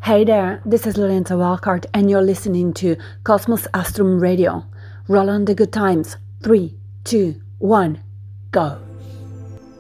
Hey there, this is Lorenza Walcart, and you're listening to Cosmos Astrum Radio. Roll on the good times. 3, 2, 1, go.